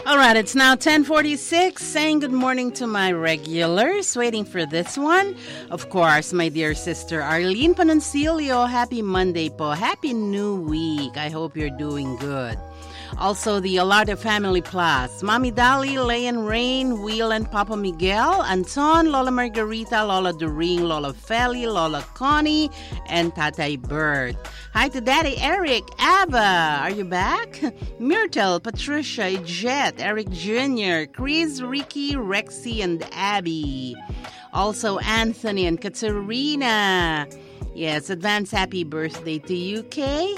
All right, it's now 10:46, saying good morning to my regulars, waiting for this one. Of course, my dear sister Arlene Panoncilio, happy Monday po. Happy New Week. I hope you're doing good. Also, the Alarda Family Plus, Mami Dali, Leon Rain, Will and Papa Miguel, Anton, Lola Margarita, Lola Doreen, Lola Feli, Lola Connie, and Tatay Bert. Hi to Daddy Eric, Ava, are you back? Myrtle, Patricia, Jet, Eric Jr., Chris, Ricky, Rexy, and Abby. Also, Anthony and Katerina. Yes, advance happy birthday to you, Kay.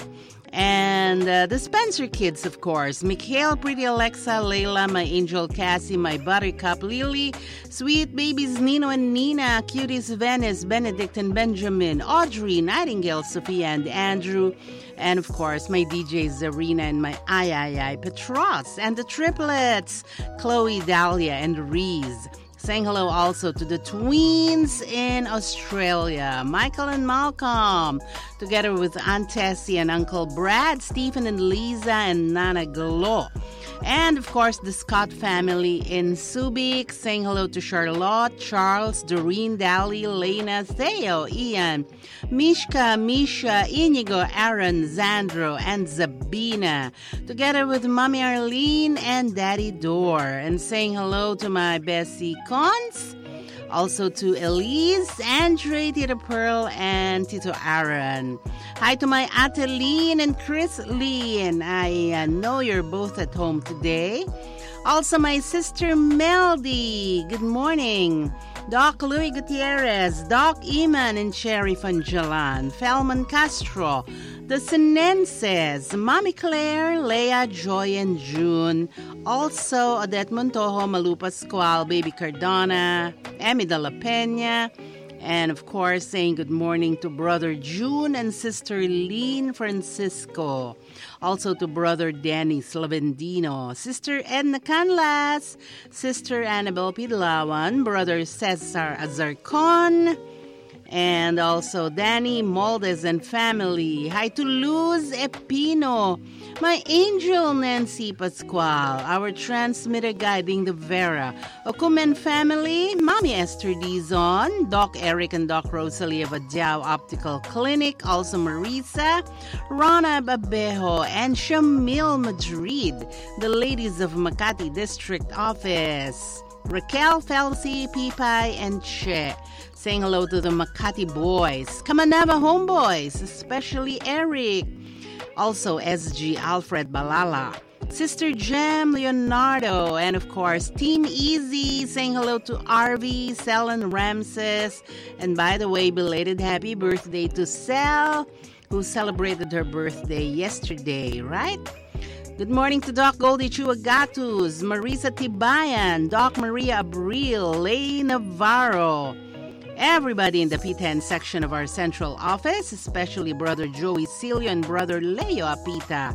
And the Spencer kids, of course. Mikhail, Pretty Alexa, Layla, my angel Cassie, my buttercup Lily, sweet babies Nino and Nina, cuties Venice, Benedict and Benjamin, Audrey, Nightingale, Sophia and Andrew, and of course my DJ Zarina and my I Petros, and the triplets, Chloe, Dahlia, and Reese. Saying hello also to the twins in Australia, Michael and Malcolm, together with Aunt Tessie and Uncle Brad, Stephen and Lisa, and Nana Glo. And, of course, the Scott family in Subic, saying hello to Charlotte, Charles, Doreen, Dali, Lena, Theo, Ian, Mishka, Misha, Inigo, Aaron, Zandro, and Zabina, together with Mommy Arlene and Daddy Dor. And saying hello to my Bessie Cons, also to Elise, Andre, Tita Pearl, and Tito Aaron. Hi to my Ate Lean and Chris Lean. I know you're both at home today. Also my sister Meldy. Good morning. Doc Louis Gutierrez, Doc Iman and Cherry Fanjalan, Felman Castro, the Sinenses, Mommy Claire, Leah, Joy, and June. Also, Odette Montojo, Malu Pascual, Baby Cardona, Emi de la Peña, and of course, saying good morning to Brother June and Sister Lean Francisco. Also to Brother Danny Slavendino, Sister Edna Canlas, Sister Annabel Pidlawan, Brother Cesar Azarcon, and also Danny Moldes and family. Hi to Luz Epino, my angel Nancy Pascual, our transmitter guiding the Vera, Okumen family, Mommy Esther Dizon, Doc Eric and Doc Rosalie of Adjao Optical Clinic, also Marisa, Rona Babejo, and Shamil Madrid, the ladies of Makati District Office, Raquel, Felsi, Pipay, and Che. Saying hello to the Makati boys, Kamanava homeboys, especially Eric. Also SG Alfred Balala, Sister Jem Leonardo, and of course Team Easy, saying hello to RV, Sel and Ramses. And by the way, belated happy birthday to Sel, who celebrated her birthday yesterday, right? Good morning to Doc Goldie Chuagatus, Marisa Tibayan, Doc Maria Abril, Lay Navarro, everybody in the P10 section of our central office, especially Brother Joey Cilio and Brother Leo Apita,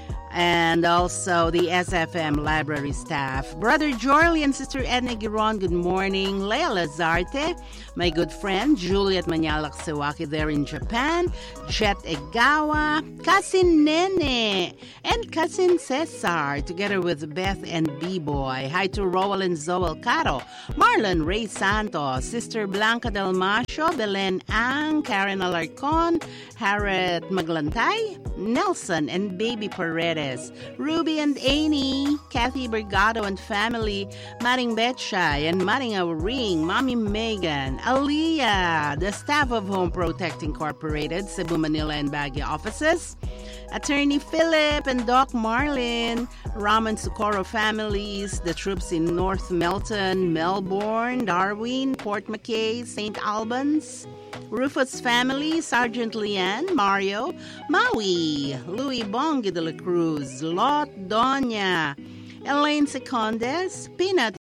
and also the SFM library staff. Brother Jorley and Sister Edna Giron, good morning. Lea Lazarte, my good friend, Juliet Manyalak Sewaki there in Japan, Jet Egawa, Cousin Nene, and Cousin Cesar, together with Beth and B-Boy. Hi to Rowell and Zoel Caro, Marlon Ray Santos, Sister Blanca Del Macho, Belen Ang, Karen Alarcon, Harriet Maglantay, Nelson and Baby Paredes, Ruby and Amy, Kathy Bergado and family, Maring Betchay and Maring Awring, Mommy Megan, Aliyah, the staff of Home Protect Incorporated, Cebu, Manila, and Baguio offices, Attorney Philip and Doc Marlin, Raman Socorro families, the troops in North Melton, Melbourne, Darwin, Port McKay, St. Albans, Rufus family, Sergeant Leanne, Mario, Maui, Louis Bongi de la Cruz, Lot Doña, Elaine Secondes, Peanut